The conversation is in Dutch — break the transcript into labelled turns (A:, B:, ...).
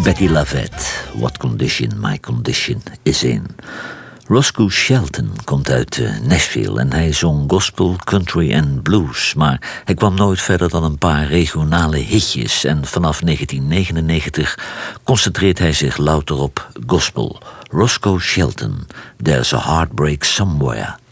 A: Becky Lavette, What Condition My Condition is In. Roscoe Shelton komt uit Nashville en hij zong gospel, country en blues. Maar hij kwam nooit verder dan een paar regionale hitjes. En vanaf 1999 concentreert hij zich louter op gospel. Roscoe Shelton, There's a Heartbreak Somewhere